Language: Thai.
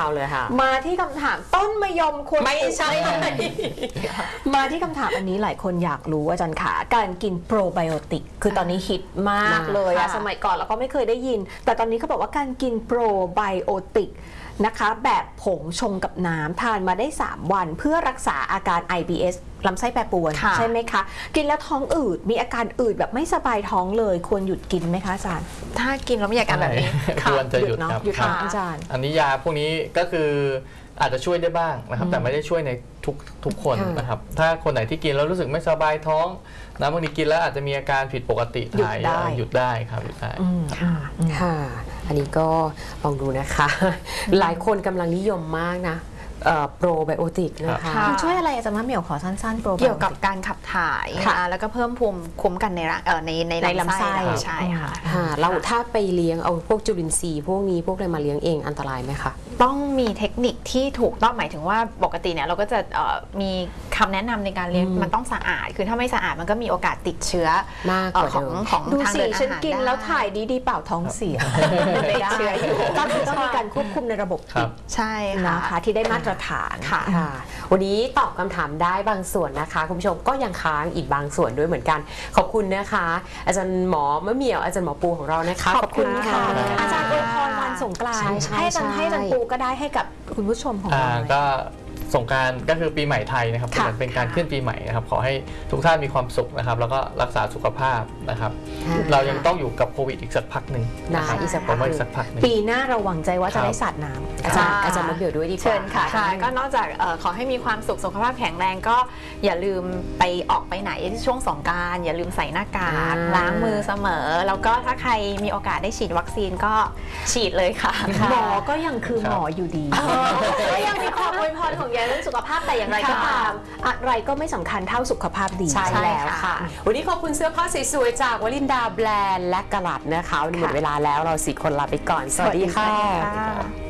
าวเลยค่ะมาที่คำถามต้นมะยมควรไม่ใช่มาที่คำถามอันนี้หลายคนอยากรู้อาจารย์ขาการกินโปรไบโอติกคือตอนนี้ฮิตมากเลยอะสมัยก่อนเราก็ไม่เคยได้ยินแต่ตอนนี้เขาบอกว่าการกินโปรไบโอติกนะคะแบบผงชงกับน้ำทานมาได้3 วันเพื่อรักษาอาการ IBS ลำไส้แปรปรวนใช่ไหมคะกินแล้วท้องอืดมีอาการอืดแบบไม่สบายท้องเลยควรหยุดกินไหมคะอาจารย์ถ้ากินแล้วมีอาการแบบนี้ควรจะหยุดครับหยุดอาจารย์อันนี้ยาพวกนี้ก็คืออาจจะช่วยได้บ้างนะครับแต่ไม่ได้ช่วยในทุกคนนะครับถ้าคนไหนที่กินแล้วรู้สึกไม่สบายท้องนะบางทีกินแล้วอาจจะมีอาการผิดปกติถ่ายหยุดได้ครับหยุดได้ค่ะอันนี้ก็ลองดูนะคะหลายคนกำลังนิยมมากนะโปรไบโอติกนะคะช่วยอะไรอาจารย์มะเหมี่ยวขอสั้นๆโปรไบโอติกเกี่ยวกับการขับถ่ายแล้วก็เพิ่มภูมิคุ้มกันในลำไส้ใช่ค่ะเราถ้าไปเลี้ยงเอาพวกจุลินทรีย์พวกนี้พวกอะไรมาเลี้ยงเองอันตรายไหมคะต้องมีเทคนิคที่ถูกต้องหมายถึงว่าปกติเนี่ยเราก็จะมีคำแนะนำในการเลี้ยงมันต้องสะอาดคือถ้าไม่สะอาดมันก็มีโอกาสติดเชื้อมากกว่าของดูทางสิเดินอาหารฉันกินแล้วถ่ายดีเปล่าท้องเสียติดเชื้ออยู่ก็คือต้องมีการควบคุมในระบบใช่นะคะที่ได้มาตรฐานค่ะวันนี้ตอบคำถามได้บางส่วนนะคะคุณผู้ชมก็ยังค้างอีกบางส่วนด้วยเหมือนกันขอบคุณนะคะอาจารย์หมอมะเหมี่ยวอาจารย์หมอปูของเรานะคะขอบคุณค่ะอาจารย์อวยพรวันสงกรานต์ให้อาจารย์ปูก็ได้ให้กับคุณผู้ชมของเราก็สงกรานต์ก็คือปีใหม่ไทยนะครับเป็นการขึ้นปีใหม่นะครับขอให้ทุกท่านมีความสุขนะครับแล้วก็รักษาสุขภาพนะครับเรายังต้องอยู่กับโควิดอีกสักพักหนึ่งนะคะอีกสักพักนึงปีหน้าเราหวังใจว่าจะได้สาดน้ำอาจารย์มะเหมี่ยวด้วยดีกว่าเชิญค่ะก็นอกจากขอให้มีความสุขสุขภาพแข็งแรงก็อย่าลืมไปออกไปไหนช่วงสงกรานต์อย่าลืมใส่หน้ากากล้างมือเสมอแล้วก็ถ้าใครมีโอกาสได้ฉีดวัคซีนก็ฉีดเลยค่ะหมอก็ยังคือหมออยู่ดีก็ยังมีความอวยพรของยาเรื่องสุขภาพแต่อย่างไรก็ตามอะไรก็ไม่สำคัญเท่าสุขภาพดีใช่แล้วค่ะวันนี้ขอบคุณเสื้อผ้าสวยๆจากวลินดาแบรนด์และกลัดนะคะวันนี้หมดเวลาแล้วเรา4 คนลาไปก่อนสวัสดีค่ะ